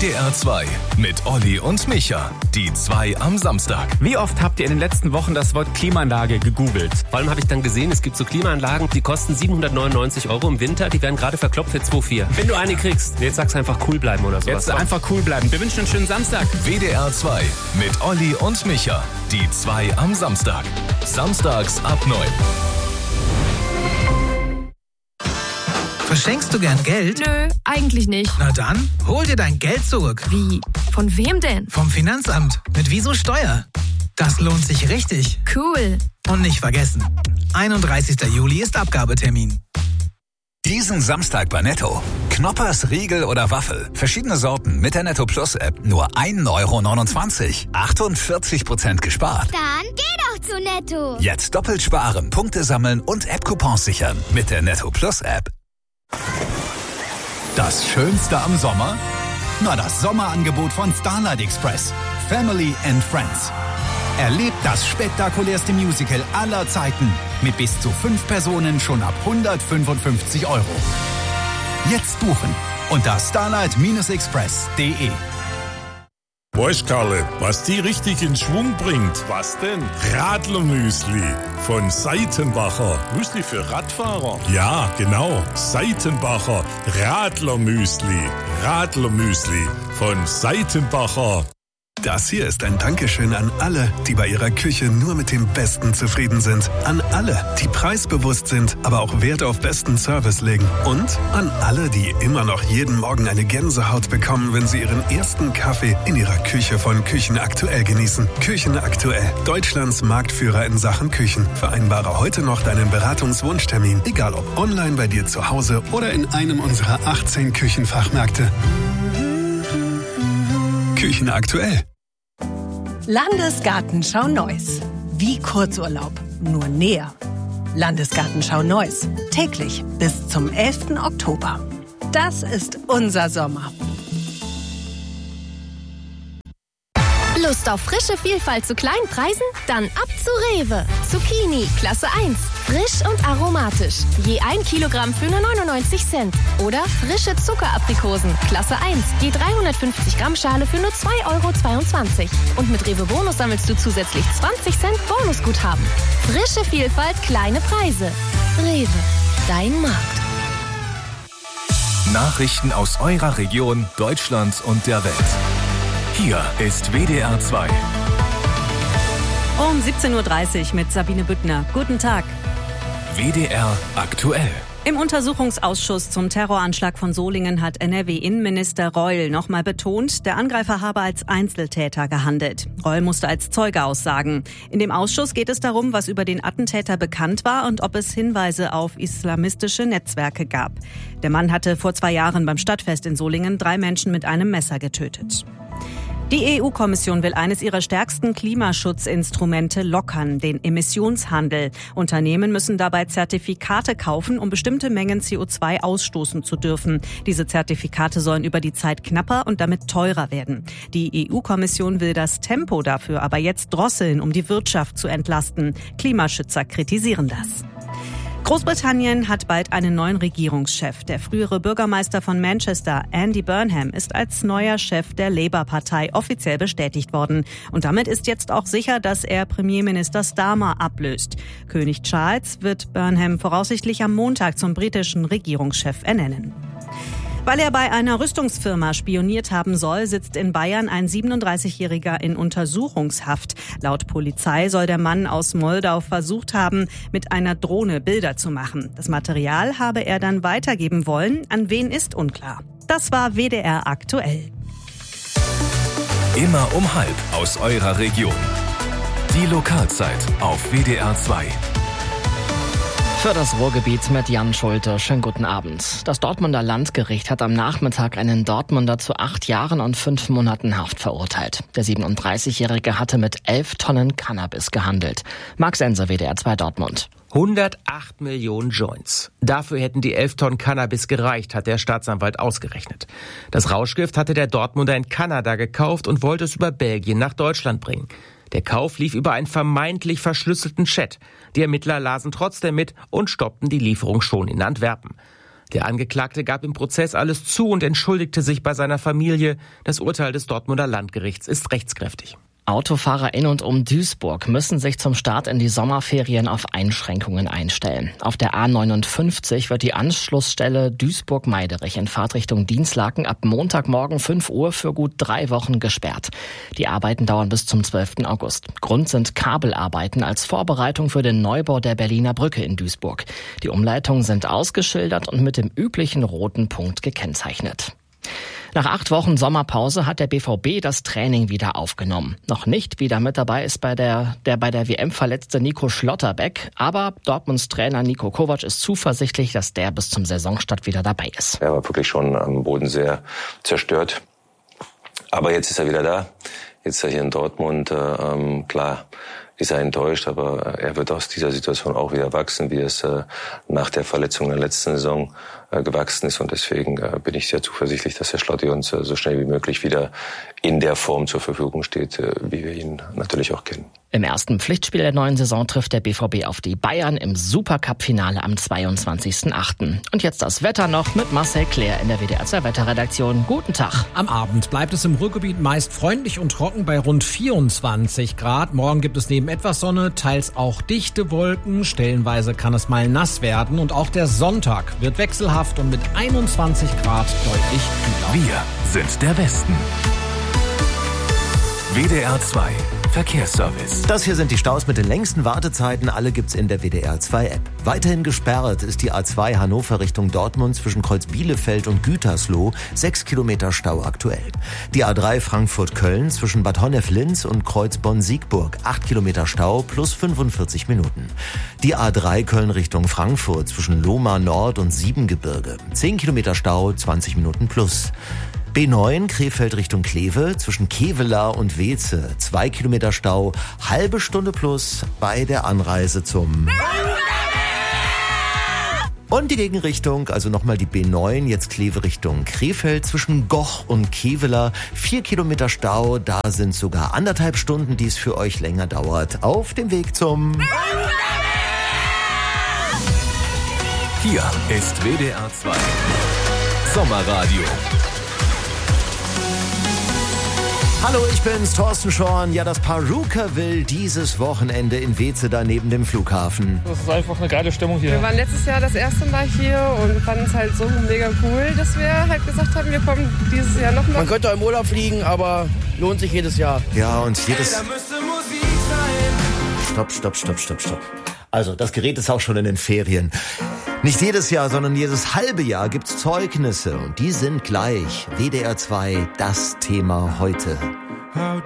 WDR 2 mit Olli und Micha. Die 2 am Samstag. Wie oft habt ihr in den letzten Wochen das Wort Klimaanlage gegoogelt? Vor allem habe ich dann gesehen, es gibt so Klimaanlagen, die kosten 799 € im Winter. Die werden gerade verkloppt für 2,4. Wenn du eine kriegst, jetzt sagst du einfach cool bleiben oder sowas. Jetzt einfach cool bleiben. Wir wünschen einen schönen Samstag. WDR 2 mit Olli und Micha. Die 2 am Samstag. Samstags ab 9. Verschenkst du gern Geld? Nö, eigentlich nicht. Na dann, hol dir dein Geld zurück. Wie? Von wem denn? Vom Finanzamt. Mit Wieso Steuer. Das lohnt sich richtig. Cool. Und nicht vergessen, 31. Juli ist Abgabetermin. Diesen Samstag bei Netto. Knoppers, Riegel oder Waffel. Verschiedene Sorten mit der Netto Plus App. Nur 1,29 €. 48% gespart. Dann geh doch zu Netto. Jetzt doppelt sparen, Punkte sammeln und App-Coupons sichern. Mit der Netto Plus App. Das Schönste am Sommer? Na, das Sommerangebot von Starlight Express. Family and Friends. Erlebt das spektakulärste Musical aller Zeiten mit bis zu 5 Personen schon ab 155 €. Jetzt buchen unter starlight-express.de. Weißt Karle, was die richtig in Schwung bringt? Was denn? Radlermüsli von Seitenbacher. Müsli für Radfahrer? Ja, genau. Seitenbacher Radlermüsli. Radlermüsli von Seitenbacher. Das hier ist ein Dankeschön an alle, die bei ihrer Küche nur mit dem Besten zufrieden sind. An alle, die preisbewusst sind, aber auch Wert auf besten Service legen. Und an alle, die immer noch jeden Morgen eine Gänsehaut bekommen, wenn sie ihren ersten Kaffee in ihrer Küche von Küchenaktuell genießen. Küchenaktuell, Deutschlands Marktführer in Sachen Küchen. Vereinbare heute noch deinen Beratungswunschtermin, egal ob online bei dir zu Hause oder in einem unserer 18 Küchenfachmärkte. Küchenaktuell. Landesgartenschau Neuss. Wie Kurzurlaub, nur näher. Landesgartenschau Neuss. Täglich bis zum 11. Oktober. Das ist unser Sommer. Lust auf frische Vielfalt zu kleinen Preisen? Dann ab zu Rewe. Zucchini, Klasse 1. Frisch und aromatisch. Je 1 Kilogramm für nur 99 Cent. Oder frische Zuckeraprikosen, Klasse 1. Je 350 Gramm Schale für nur 2,22 €. Und mit Rewe Bonus sammelst du zusätzlich 20 Cent Bonusguthaben. Frische Vielfalt, kleine Preise. Rewe, dein Markt. Nachrichten aus eurer Region, Deutschland und der Welt. Hier ist WDR 2. Um 17:30 Uhr mit Sabine Büttner. Guten Tag. WDR aktuell. Im Untersuchungsausschuss zum Terroranschlag von Solingen hat NRW-Innenminister Reul nochmal betont, der Angreifer habe als Einzeltäter gehandelt. Reul musste als Zeuge aussagen. In dem Ausschuss geht es darum, was über den Attentäter bekannt war und ob es Hinweise auf islamistische Netzwerke gab. Der Mann hatte vor 2 Jahren beim Stadtfest in Solingen 3 Menschen mit einem Messer getötet. Die EU-Kommission will eines ihrer stärksten Klimaschutzinstrumente lockern, den Emissionshandel. Unternehmen müssen dabei Zertifikate kaufen, um bestimmte Mengen CO2 ausstoßen zu dürfen. Diese Zertifikate sollen über die Zeit knapper und damit teurer werden. Die EU-Kommission will das Tempo dafür aber jetzt drosseln, um die Wirtschaft zu entlasten. Klimaschützer kritisieren das. Großbritannien hat bald einen neuen Regierungschef. Der frühere Bürgermeister von Manchester, Andy Burnham, ist als neuer Chef der Labour-Partei offiziell bestätigt worden. Und damit ist jetzt auch sicher, dass er Premierminister Starmer ablöst. König Charles wird Burnham voraussichtlich am Montag zum britischen Regierungschef ernennen. Weil er bei einer Rüstungsfirma spioniert haben soll, sitzt in Bayern ein 37-Jähriger in Untersuchungshaft. Laut Polizei soll der Mann aus Moldau versucht haben, mit einer Drohne Bilder zu machen. Das Material habe er dann weitergeben wollen. An wen ist unklar. Das war WDR aktuell. Immer um 12 aus eurer Region. Die Lokalzeit auf WDR 2. Für das Ruhrgebiet mit Jan Schulte. Schönen guten Abend. Das Dortmunder Landgericht hat am Nachmittag einen Dortmunder zu 8 Jahren und 5 Monaten Haft verurteilt. Der 37-Jährige hatte mit 11 Tonnen Cannabis gehandelt. Marc Sense, WDR 2 Dortmund. 108 Millionen Joints. Dafür hätten die 11 Tonnen Cannabis gereicht, hat der Staatsanwalt ausgerechnet. Das Rauschgift hatte der Dortmunder in Kanada gekauft und wollte es über Belgien nach Deutschland bringen. Der Kauf lief über einen vermeintlich verschlüsselten Chat. Die Ermittler lasen trotzdem mit und stoppten die Lieferung schon in Antwerpen. Der Angeklagte gab im Prozess alles zu und entschuldigte sich bei seiner Familie. Das Urteil des Dortmunder Landgerichts ist rechtskräftig. Autofahrer in und um Duisburg müssen sich zum Start in die Sommerferien auf Einschränkungen einstellen. Auf der A59 wird die Anschlussstelle Duisburg-Meiderich in Fahrtrichtung Dinslaken ab Montagmorgen 5 Uhr für gut 3 Wochen gesperrt. Die Arbeiten dauern bis zum 12. August. Grund sind Kabelarbeiten als Vorbereitung für den Neubau der Berliner Brücke in Duisburg. Die Umleitungen sind ausgeschildert und mit dem üblichen roten Punkt gekennzeichnet. Nach 8 Wochen Sommerpause hat der BVB das Training wieder aufgenommen. Noch nicht wieder mit dabei ist bei der WM verletzte Nico Schlotterbeck. Aber Dortmunds Trainer Niko Kovac ist zuversichtlich, dass der bis zum Saisonstart wieder dabei ist. Er war wirklich schon am Boden sehr zerstört. Aber jetzt ist er wieder da. Jetzt ist er hier in Dortmund. Klar ist er enttäuscht, aber er wird aus dieser Situation auch wieder wachsen, wie es nach der Verletzung in der letzten Saison gewachsen ist. Und deswegen bin ich sehr zuversichtlich, dass der Schlotti uns so schnell wie möglich wieder in der Form zur Verfügung steht, wie wir ihn natürlich auch kennen. Im ersten Pflichtspiel der neuen Saison trifft der BVB auf die Bayern im Supercup-Finale am 22.08. Und jetzt das Wetter noch mit Marcel Claire in der WDR 2 Wetterredaktion. Guten Tag. Am Abend bleibt es im Ruhrgebiet meist freundlich und trocken bei rund 24 Grad. Morgen gibt es neben etwas Sonne teils auch dichte Wolken. Stellenweise kann es mal nass werden. Und auch der Sonntag wird wechselhaft und mit 21 Grad deutlich kühler. Wir sind der Westen. WDR 2 Verkehrsservice. Das hier sind die Staus mit den längsten Wartezeiten. Alle gibt's in der WDR 2 App. Weiterhin gesperrt ist die A2 Hannover Richtung Dortmund zwischen Kreuz Bielefeld und Gütersloh. 6 Kilometer Stau aktuell. Die A3 Frankfurt-Köln zwischen Bad Honnef-Linz und Kreuz Bonn-Siegburg. 8 Kilometer Stau plus 45 Minuten. Die A3 Köln Richtung Frankfurt zwischen Lohmar Nord und Siebengebirge. 10 Kilometer Stau, 20 Minuten plus. B9 Krefeld Richtung Kleve zwischen Kevelaer und Weze. 2 Kilometer Stau, halbe Stunde plus bei der Anreise zum... Und die Gegenrichtung, also nochmal die B9, jetzt Kleve Richtung Krefeld zwischen Goch und Kevelaer. 4 Kilometer Stau, da sind sogar 1,5 Stunden, die es für euch länger dauert. Auf dem Weg zum... Hier ist WDR 2 Sommerradio. Hallo, ich bin's, Thorsten Schorn. Ja, das Perukaville dieses Wochenende in Weze da neben dem Flughafen. Das ist einfach eine geile Stimmung hier. Wir waren letztes Jahr das erste Mal hier und fanden es halt so mega cool, dass wir halt gesagt haben, wir kommen dieses Jahr nochmal. Man könnte auch im Urlaub fliegen, aber lohnt sich jedes Jahr. Ja, und jedes... Da müsste Musik sein. Stopp. Also, das gerät ist auch schon in den Ferien. Nicht jedes Jahr, sondern jedes halbe Jahr gibt's Zeugnisse und die sind gleich. WDR 2, das Thema heute. How